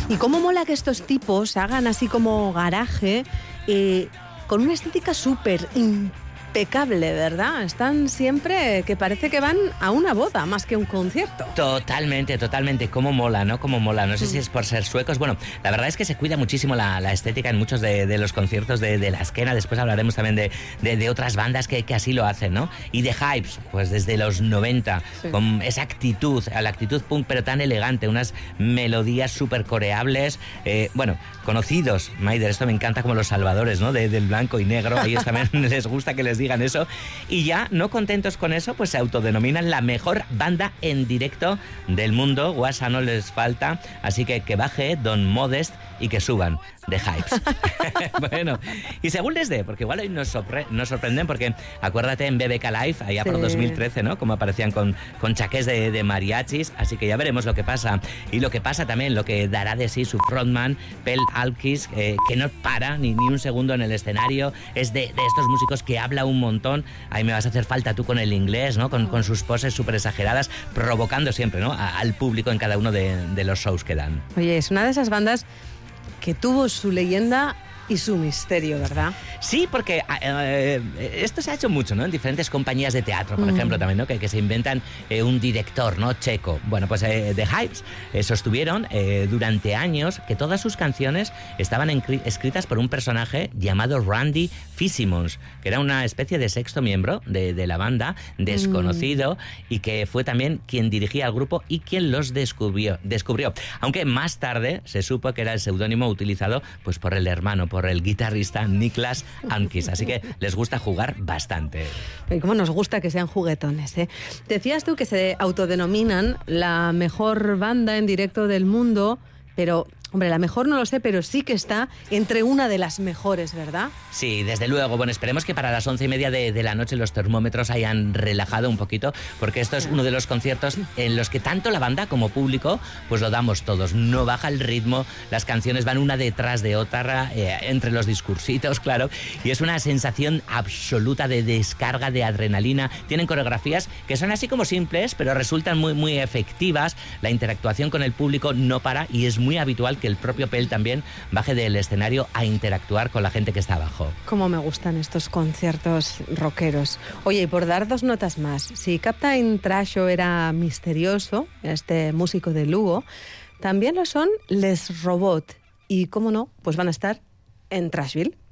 Y cómo mola que estos tipos hagan así como garaje, con una estética súper impecable, ¿verdad? Están siempre que parece que van a una boda más que un concierto. Totalmente. Cómo mola, ¿no? Cómo mola. No sé si es por ser suecos. Bueno, la verdad es que se cuida muchísimo la estética en muchos de los conciertos de la Skena. Después hablaremos también de otras bandas que así lo hacen, ¿no? Y de Hypes, pues desde los 90, sí, con esa actitud, la actitud punk, pero tan elegante, unas melodías súper coreables. Bueno, conocidos, Maider, esto me encanta, como los salvadores, ¿no? Del blanco y negro. A ellos también les gusta que les digan eso. Y ya, no contentos con eso, pues se autodenominan la mejor banda en directo del mundo. Guasa no les falta, así que baje Don Modest y que suban de Hypes. Bueno, y según les dé, porque igual hoy nos sorprenden, porque acuérdate en BBK Live, allá por 2013, ¿no? Como aparecían con chaqués de mariachis, así que ya veremos lo que pasa. Y lo que pasa también, lo que dará de sí su frontman, Pel Alkis, que no para ni un segundo en el escenario, es de estos músicos que habla un montón. Ahí me vas a hacer falta tú con el inglés, ¿no? Con sus poses súper exageradas, provocando siempre, ¿no? Al público en cada uno de los shows que dan. Oye, es una de esas bandas que tuvo su leyenda y su misterio, ¿verdad? Sí, porque esto se ha hecho mucho, ¿no? En diferentes compañías de teatro, por ejemplo, también, ¿no? Que se inventan un director, ¿no? Checo. Bueno, pues The Hypes sostuvieron durante años que todas sus canciones estaban escritas por un personaje llamado Randy Fisimons, que era una especie de sexto miembro de la banda, desconocido, y que fue también quien dirigía al grupo y quien los descubrió. Aunque más tarde se supo que era el seudónimo utilizado pues por el hermano, por el guitarrista Niklas Ankis, así que les gusta jugar bastante. Y cómo nos gusta que sean juguetones, ¿eh? Decías tú que se autodenominan la mejor banda en directo del mundo, pero, hombre, la mejor no lo sé, pero sí que está entre una de las mejores, ¿verdad? Sí, desde luego. Bueno, esperemos que para las 11:30 de la noche los termómetros hayan relajado un poquito, porque esto es uno de los conciertos en los que tanto la banda como público pues lo damos todos. No baja el ritmo, las canciones van una detrás de otra, entre los discursitos, claro, y es una sensación absoluta de descarga de adrenalina. Tienen coreografías que son así como simples, pero resultan muy efectivas. La interactuación con el público no para y es muy habitual que el propio Pel también baje del escenario a interactuar con la gente que está abajo. Cómo me gustan estos conciertos rockeros. Oye, y por dar dos notas más, si Captain Trasho era misterioso, este músico de Lugo, también lo son Les Robot. Y cómo no, pues van a estar en Trashville.